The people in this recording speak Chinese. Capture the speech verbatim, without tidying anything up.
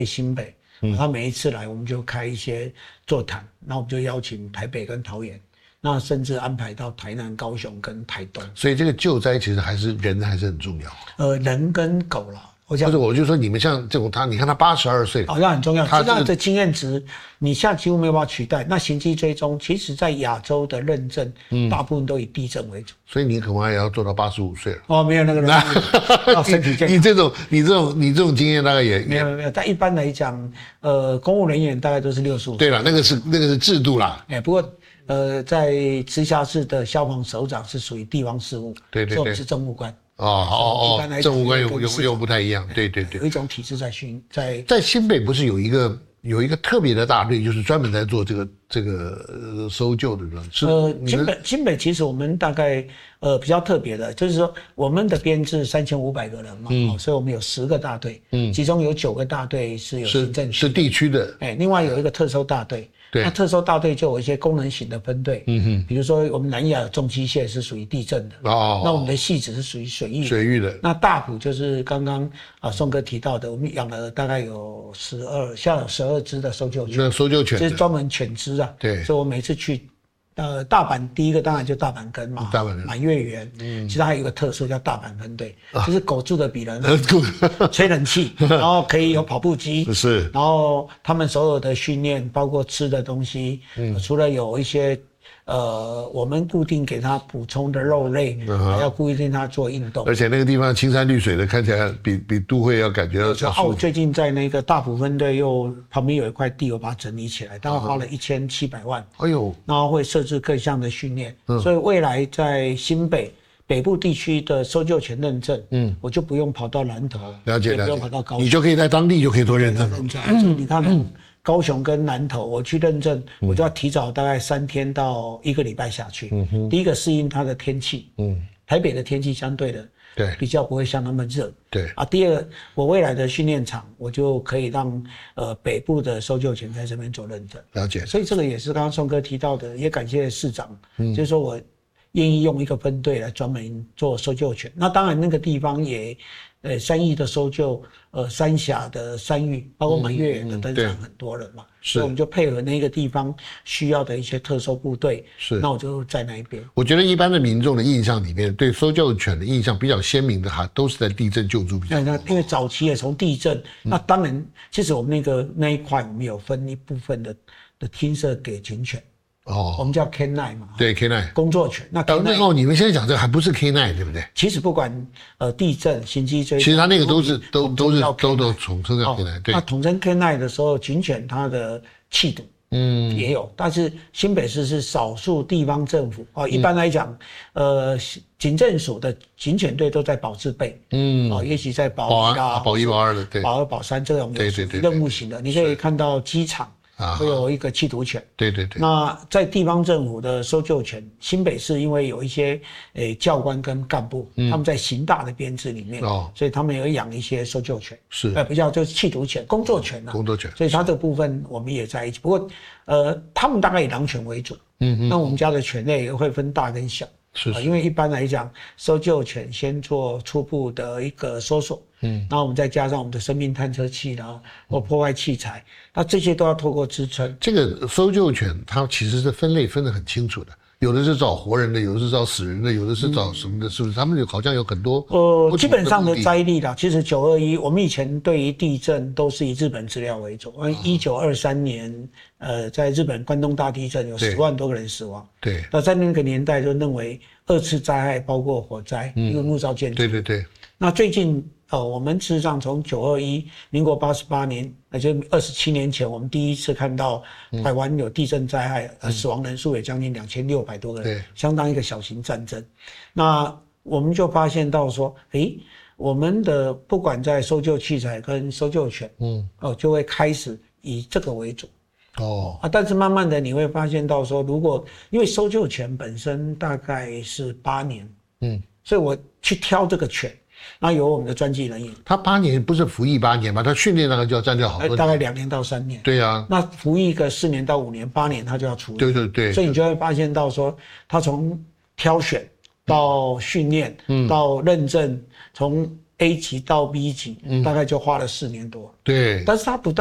新北，嗯、他每一次来我们就开一些座谈，那我们就邀请台北跟桃园，那甚至安排到台南、高雄跟台东。 所以这个救灾其实还是人还是很重要。 呃，人跟狗啦。 或者我就说你们像这种他，你看他八十二岁， 哦，那很重要。 他这样的经验值，你现在几乎没有办法取代。那行迹追踪，其实在亚洲的认证，嗯，大部分都以地震为主。 所以你恐怕也要做到八十五岁了。 哦，没有那个人，要身体健康。 你这种你这种你这种经验大概也没有没有。但一般来讲，呃，公务人员大概都是六十五。 对了，那个是那个是制度啦。 哎，不过呃，在直辖市的消防首长是属于地方事务， 对对对， 所以我们是政务官。 哦哦哦，政务官又又又不太一样，对对对， 有一种体制在训在在新北不是有一个有一个特别的大队，就是专门在做这个这个呃搜救的人。是呃，新北新北其实我们大概呃比较特别的，就是说我们的编制三千五百个人嘛，嗯哦，所以我们有十个大队，嗯，其中有九个大队是有行政是是地区的， 哎，另外有一个特搜大队。 对， 那特搜大队就有一些功能型的分队，嗯哼，比如说我们南亚重机械是属于地震的，哦，那我们的戏子是属于水域的， 水域的， 那大埔就是刚刚啊宋哥提到的，我们养了大概有十二，现在有十二只的搜救犬， 那搜救犬就是专门犬只啊， 对， 所以我每次去。呃，大阪第一个当然就大阪根嘛， 大阪根、 满月园，嗯，其实还有一个特殊叫大阪分队，啊、就是狗住的比人吹冷气，然后可以有跑步机， 是， 然后他们所有的训练，包括吃的东西，嗯，除了有一些呃，我们固定给他补充的肉类，嗯、还要固定他做运动， 而且那个地方青山绿水的，看起来比比都会要感觉到较舒服。我最近在那个大埔分队又旁边有一块地，我把它整理起来，大概花了一千七百万。哎呦，然后会设置各项的训练，嗯、所以未来在新北北部地区的搜救犬认证，嗯，我就不用跑到南投， 了解了解， 不用跑到高雄， 你就可以在当地就可以做认证了。 嗯，你看。嗯高雄跟南投，我去认证，我就要提早大概三天到一个礼拜下去。嗯、第一个适应它的天气，嗯，台北的天气相对的， 对， 比较不会像那么热。 对啊，第二，我未来的训练场，我就可以让呃北部的搜救犬在这边做认证。 了解。 所以这个也是刚刚宋哥提到的，也感谢市长，嗯，就是说我愿意用一个分队来专门做搜救犬。那当然那个地方也。呃，山域的搜救，呃，三峡的山域，包括满月园的登山很多人嘛，嗯嗯、所以我们就配合那个地方需要的一些特搜部队， 是， 那我就在那一边。 我觉得一般的民众的印象里面，对搜救犬的印象比较鲜明的哈，都是在地震救助比较多。 那因为早期也从地震，嗯、那当然，其实我们那个那一块，我们有分一部分的的厅舍给警犬。哦，我们叫 K 九 嘛， 对 K 九工作犬。那 K 九哦，你们现在讲这个还不是 K 九 对不对？ 其实不管呃地震、行迹追踪， 其实它那个都是都都是都都统称叫 K 九。对， 那统称 K 九 的时候，警犬它的气度嗯也有，但是新北市是少数地方政府哦。一般来讲，呃，警政署的警犬队都在保字备，嗯，哦，也许在保一啊、 保一、保二的，对， 保二、保三这种有任务型的，你可以看到机场。会有一个缉毒犬， 对对对。 那在地方政府的搜救犬，新北市因为有一些诶教官跟干部，嗯、他们在刑大的编制里面，哦，所以他们有养一些搜救犬， 是， 呃，比较就是缉毒犬、工作犬啊， 工作犬。 所以它这部分我们也在一起。不过，呃，他们大概以狼犬为主，嗯嗯。那我们家的犬类也会分大跟小。 是, 是、呃， 因为一般来讲，搜救犬先做初步的一个搜索，嗯，然后我们再加上我们的生命探测器，然后或破坏器材，那这些都要透过支撑。 这个搜救犬它其实是分类分得很清楚的，有的是找活人的，有的是找死人的，有的是找什么的，嗯、是不是？他们有好像有很多呃，基本上的灾例啦，其实九二一我们以前对于地震都是以日本资料为主，因为一九二三年。呃，在日本关东大地震有十万多个人死亡。 对， 那在那个年代就认为二次灾害包括火灾，因为木造建筑。 对对对。 那最近呃，我们事实上从九二一，民国八十八年，那就二十七年前，我们第一次看到台湾有地震灾害，嗯、死亡人数也将近两千六百多个人，对，相当一个小型战争。那我们就发现到说，诶，我们的不管在搜救器材跟搜救犬，嗯，哦，就会开始以这个为主。哦啊，但是慢慢的你会发现到说，如果因为搜救犬本身大概是八年，嗯，所以我去挑这个犬，那有我们的专技人员。 他八年不是服役八年吗？他训练那个就要占掉好多年， 大概两年到三年。 对啊， 那服役个四年到五年、八年他就要出。 对对对， 所以你就会发现到说，他从挑选到训练，嗯，到认证，从 A 级到 B 级，大概就花了四年多。 对， 但是它不